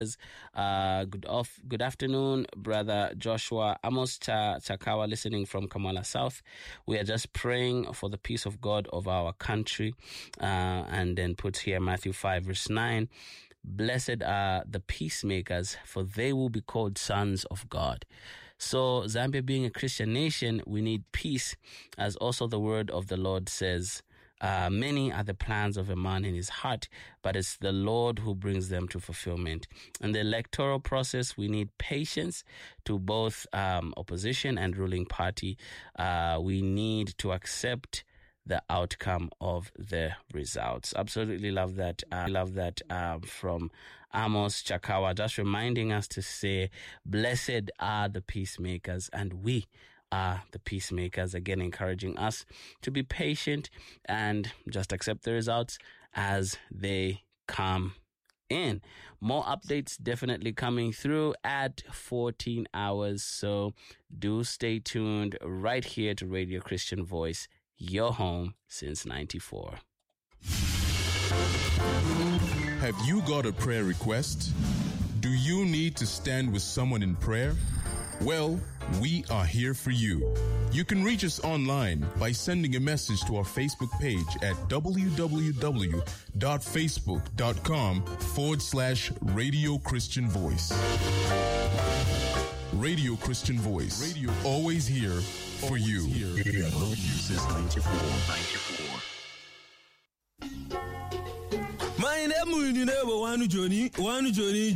Good afternoon, Brother Joshua Amos Chakawa, listening from Kamala South. We are just praying for the peace of God of our country. And then puts here Matthew 5 verse 9. Blessed are the peacemakers, for they will be called sons of God. So Zambia being a Christian nation, we need peace, as also the word of the Lord says. Many are the plans of a man in his heart, but it's the Lord who brings them to fulfillment. In the electoral process, we need patience to both opposition and ruling party. We need to accept the outcome of the results. Absolutely love that. From Amos Chakawa, just reminding us to say, blessed are the peacemakers, and we are the peacemakers. Again, encouraging us to be patient and just accept the results as they come in. More updates definitely coming through at 14 hours. So do stay tuned right here to Radio Christian Voice, your home since 94. Have you got a prayer request? Do you need to stand with someone in prayer? Well, we are here for you. You can reach us online by sending a message to our Facebook page at www.facebook.com/Radio Christian Voice. Radio Christian Voice. Radio, always here for you. Since 94. My name is Johnny.